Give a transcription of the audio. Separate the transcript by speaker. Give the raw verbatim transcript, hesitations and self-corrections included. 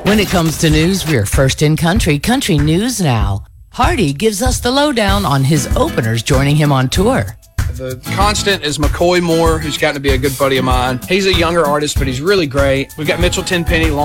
Speaker 1: When it comes to news, we're first in country, Country News Now. Hardy gives us the lowdown on his openers joining him on tour.
Speaker 2: The constant is McCoy Moore, who's gotten to be a good buddy of mine. He's a younger artist, but he's really great. We've got Mitchell Tenpenny,